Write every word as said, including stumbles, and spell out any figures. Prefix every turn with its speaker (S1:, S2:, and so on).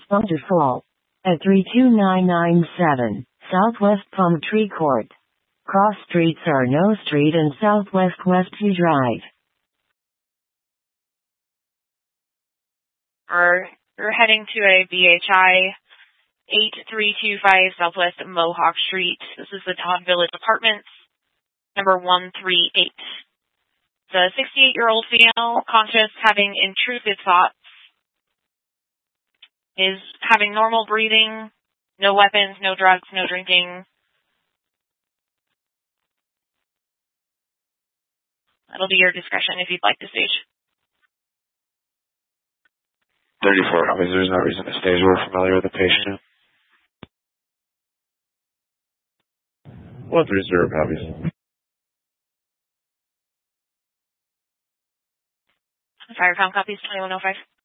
S1: Phone to fall. At three two nine nine seven, Southwest Plum Tree Court. Cross streets are No Street and Southwest Westview Drive.
S2: We're, we're heading to a B H I eight three two five Southwest Mohawk Street. This is the Todd Village Apartments, number one three eight. The sixty-eight-year-old female, conscious, having intrusive thoughts, is having normal breathing, no weapons, no drugs, no drinking. That'll be your discretion if you'd like to stage.
S3: thirty-four copies. There's no reason to stage. We're familiar with the patient. one three zero copies.
S2: Firepound copies, twenty-one oh five.